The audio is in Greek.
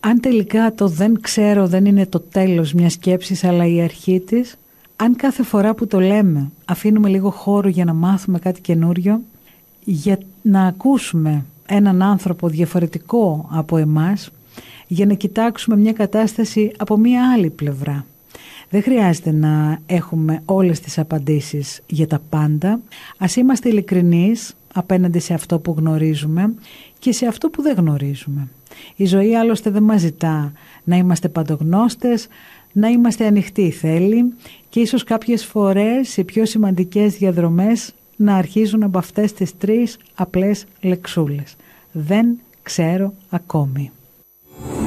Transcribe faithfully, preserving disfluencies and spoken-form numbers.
Αν τελικά το δεν ξέρω δεν είναι το τέλος μιας σκέψης αλλά η αρχή της, αν κάθε φορά που το λέμε αφήνουμε λίγο χώρο για να μάθουμε κάτι καινούριο, για να ακούσουμε έναν άνθρωπο διαφορετικό από εμάς, για να κοιτάξουμε μια κατάσταση από μια άλλη πλευρά. Δεν χρειάζεται να έχουμε όλες τις απαντήσεις για τα πάντα. Ας είμαστε ειλικρινείς απέναντι σε αυτό που γνωρίζουμε και σε αυτό που δεν γνωρίζουμε. Η ζωή άλλωστε δεν μας ζητά να είμαστε παντογνώστες, να είμαστε ανοιχτοί θέλει και ίσως κάποιες φορές οι πιο σημαντικές διαδρομές να αρχίζουν από αυτές τις τρεις απλές λεξούλες. Δεν ξέρω ακόμη.